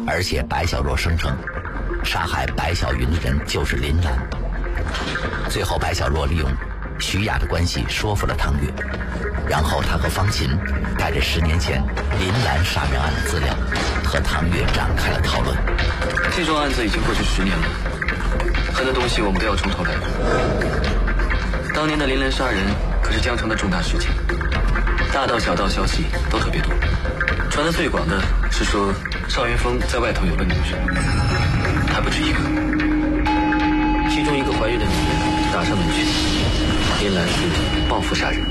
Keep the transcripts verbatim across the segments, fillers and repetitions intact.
而且白小若声称，杀害白小云的人就是林兰。最后，白小若利用徐雅的关系说服了唐月，然后他和方琴带着十年前林兰杀人案的资料，和唐月展开了讨论。 这桩案子已经过去十年了，很多东西我们都要从头来过。当年的林兰杀人可是江城的重大事件，大道小道消息都特别多，传得最广的是说邵云峰在外头有个女人，还不止一个，其中一个怀孕的女人打伤人群，林兰是报复杀人。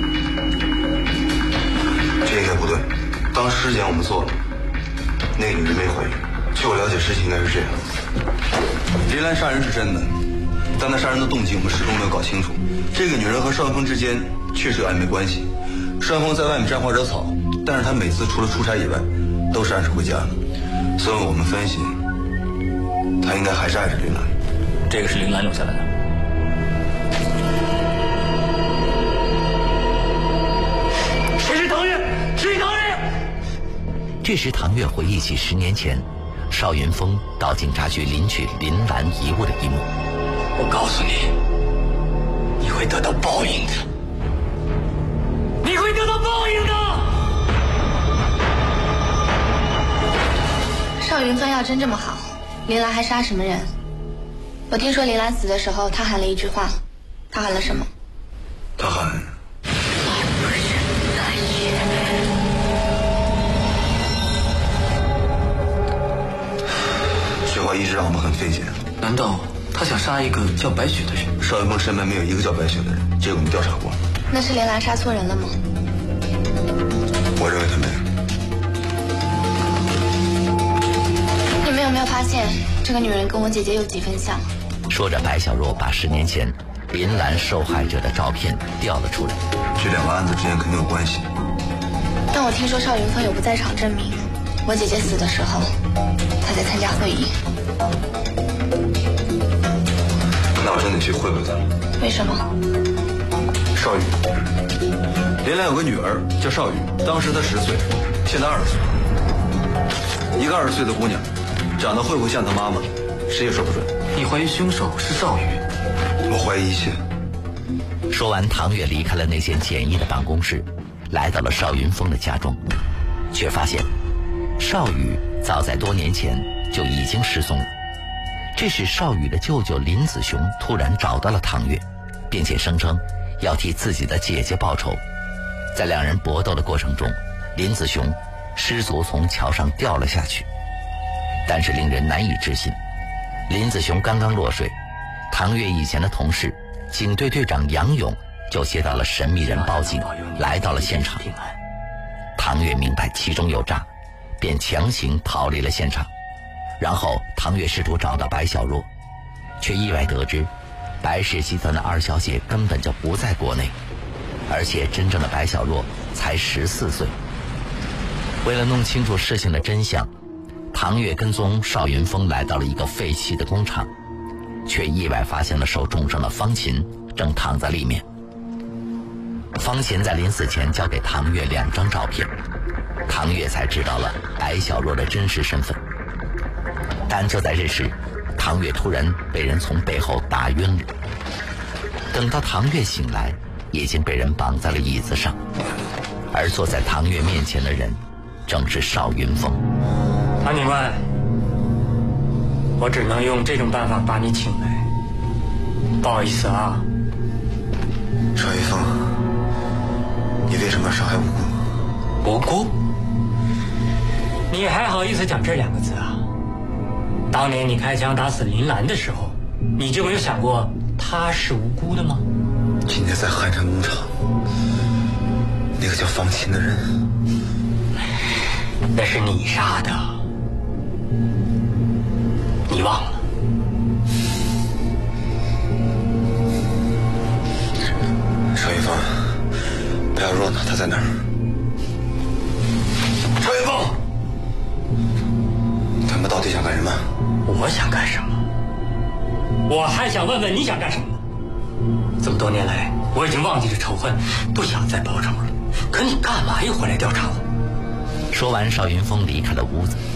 这个不对，当时尸检我们做了，那个女人没怀孕。据我了解，事情应该是这样：林兰杀人是真的，但她杀人的动机我们始终没有搞清楚。这个女人和邵云峰之间确实有暧昧关系，邵云峰在外面沾花惹草，但是他每次除了出差以外，都是按时回家的。所以我们分析，他应该还是爱着林兰。 这个是林兰留下来的。谁是唐月？谁是唐月？ 这时，唐月回忆起十年前邵云峰到警察局领取林兰遗物的一幕。 我告诉你，你会得到报应的，你会得到报应的。 邵云峰要真这么好，林兰还杀什么人？我听说林兰死的时候，他喊了一句话，他喊了什么？ 他喊这话一直让我们很费解。 难道他想杀一个叫白雪的人？ 邵云峰身边没有一个叫白雪的人，这个我们调查过了。 那是林兰杀错人了吗？ 我认为他没有。 你们有没有发现，这个女人跟我姐姐有几分像？ 说着，白小若把十年前林兰受害者的照片调了出来。 这两个案子之间肯定有关系。 但我听说邵云峰有不在场证明，我姐姐死的时候，他在参加会议。 那我真得去会会他。 为什么？ 邵雨，林兰有个女儿叫邵雨，当时她十岁，现在二十岁。一个二十岁的姑娘，长得会不会像她妈妈，谁也说不准。 你怀疑凶手是邵雨？ 我怀疑一切。 说完，唐月离开了那间简易的办公室，来到了邵云峰的家中，却发现邵雨早在多年前就已经失踪了。这时，邵雨的舅舅林子雄突然找到了唐月，并且声称要替自己的姐姐报仇。在两人搏斗的过程中，林子雄失足从桥上掉了下去。但是令人难以置信，林子雄刚刚落水，唐月以前的同事警队队长杨勇就接到了神秘人报警，来到了现场。唐月明白其中有诈，便强行逃离了现场。然后唐月试图找到白小若，却意外得知白氏集团的二小姐根本就不在国内，而且真正的白小若才十四岁。为了弄清楚事情的真相，唐月跟踪邵云峰来到了一个废弃的工厂，却意外发现了受重伤的方琴正躺在里面。方琴在临死前交给唐月两张照片，唐月才知道了白小若的真实身份。但就在这时，唐月突然被人从背后打晕了。等到唐月醒来，已经被人绑在了椅子上，而坐在唐月面前的人正是邵云峰。 唐警官，我只能用这种办法把你请来，不好意思啊。 邵云峰，你为什么要伤害无辜？ 无辜？你还好意思讲这两个字啊？当年你开枪打死林兰的时候，你就没有想过她是无辜的吗？ 今天在汉山工厂，那个叫方琴的人， 那是你杀的，你忘了？ 邵云峰，不要弱呢，他在哪儿？邵云峰，他们到底想干什么？ 我想干什么？我还想问问你想干什么？这么多年来，我已经忘记了仇恨，不想再报仇了。可你干嘛又回来调查我？ 说完，邵云峰离开了屋子。